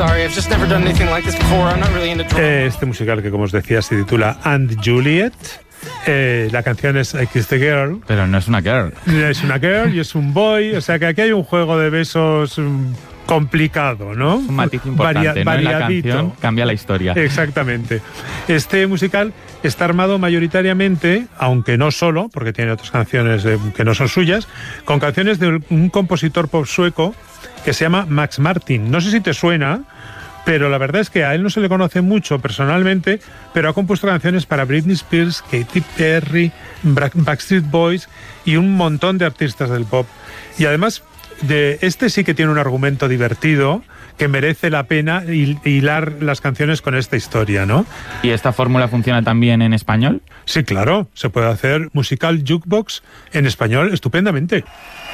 sorry, I've just never done anything like this before. I'm not really into drama. Este musical que, como os decía, se titula And Juliet. La canción es I Kissed the Girl. Pero no es una girl. Es una girl y es un boy. O sea que aquí hay un juego de besos complicado, ¿no? Un matiz importante, ¿no? En la canción cambia la historia. Exactamente. Este musical está armado mayoritariamente, aunque no solo, porque tiene otras canciones que no son suyas, con canciones de un compositor pop sueco que se llama Max Martin. No sé si te suena, pero la verdad es que a él no se le conoce mucho personalmente, pero ha compuesto canciones para Britney Spears, Katy Perry, Backstreet Boys y un montón de artistas del pop. Y además, este sí que tiene un argumento divertido que merece la pena hilar las canciones con esta historia, ¿no? ¿Y esta fórmula funciona también en español? Sí, claro, se puede hacer musical jukebox en español estupendamente.